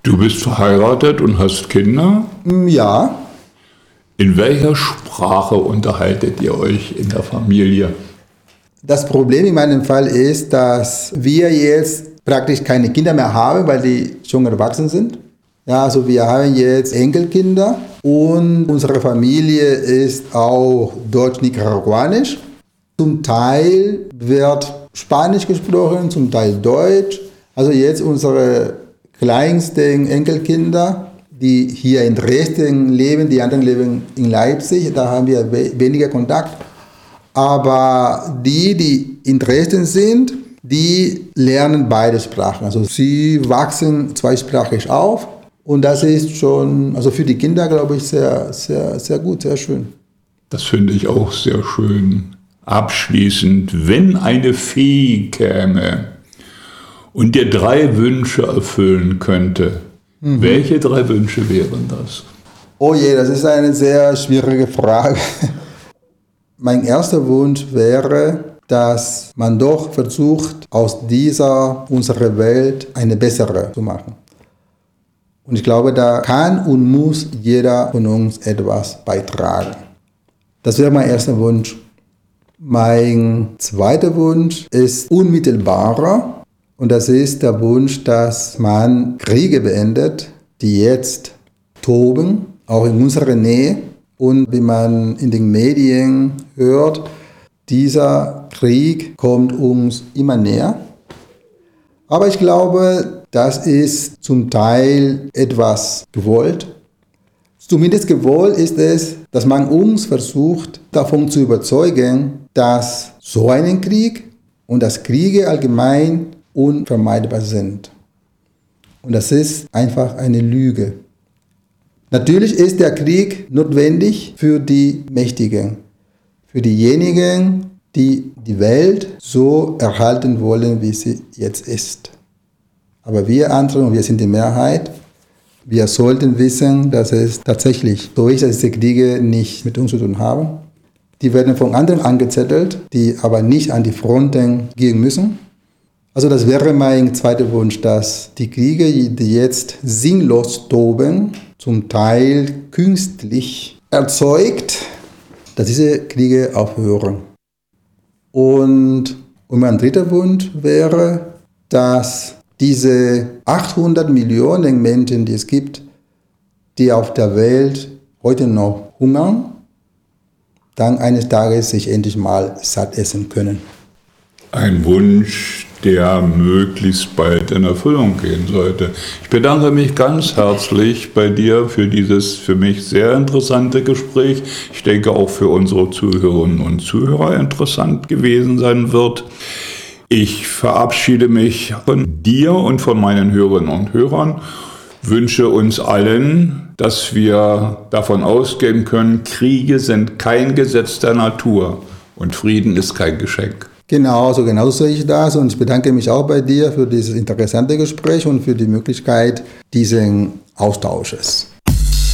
Du bist verheiratet und hast Kinder? Ja. In welcher Sprache unterhaltet ihr euch in der Familie? Das Problem in meinem Fall ist, dass wir jetzt praktisch keine Kinder mehr haben, weil die schon erwachsen sind. Ja, also wir haben jetzt Enkelkinder und unsere Familie ist auch deutsch-nicaraguanisch. Zum Teil wird Spanisch gesprochen, zum Teil Deutsch. Also jetzt unsere kleinsten Enkelkinder, die hier in Dresden leben, die anderen leben in Leipzig, da haben wir weniger Kontakt. Aber die in Dresden sind, die lernen beide Sprachen. Also sie wachsen zweisprachig auf und das ist schon, also für die Kinder, glaube ich, sehr, sehr, sehr gut, sehr schön. Das finde ich auch sehr schön. Abschließend, wenn eine Fee käme und dir 3 Wünsche erfüllen könnte, welche 3 Wünsche wären das? Oh je, das ist eine sehr schwierige Frage. Mein erster Wunsch wäre, dass man doch versucht, aus dieser, unserer Welt eine bessere zu machen. Und ich glaube, da kann und muss jeder von uns etwas beitragen. Das wäre mein erster Wunsch. Mein zweiter Wunsch ist unmittelbarer. Und das ist der Wunsch, dass man Kriege beendet, die jetzt toben, auch in unserer Nähe. Und wie man in den Medien hört, dieser Krieg kommt uns immer näher. Aber ich glaube, das ist zum Teil etwas gewollt. Zumindest gewollt ist es, dass man uns versucht, davon zu überzeugen, dass so ein Krieg und dass Kriege allgemein unvermeidbar sind. Und das ist einfach eine Lüge. Natürlich ist der Krieg notwendig für die Mächtigen, für diejenigen, die die Welt so erhalten wollen, wie sie jetzt ist. Aber wir anderen, und wir sind die Mehrheit, wir sollten wissen, dass es tatsächlich so ist, dass diese Kriege nicht mit uns zu tun haben. Die werden von anderen angezettelt, die aber nicht an die Fronten gehen müssen. Also das wäre mein zweiter Wunsch, dass die Kriege, die jetzt sinnlos toben, zum Teil künstlich erzeugt, dass diese Kriege aufhören. Und mein dritter Wunsch wäre, dass diese 800 Millionen Menschen, die es gibt, die auf der Welt heute noch hungern, dann eines Tages sich endlich mal satt essen können. Ein Wunsch, der möglichst bald in Erfüllung gehen sollte. Ich bedanke mich ganz herzlich bei dir für dieses für mich sehr interessante Gespräch. Ich denke auch für unsere Zuhörerinnen und Zuhörer interessant gewesen sein wird. Ich verabschiede mich von dir und von meinen Hörerinnen und Hörern, wünsche uns allen, dass wir davon ausgehen können, Kriege sind kein Gesetz der Natur und Frieden ist kein Geschenk. Genauso sehe ich das und ich bedanke mich auch bei dir für dieses interessante Gespräch und für die Möglichkeit dieses Austausches.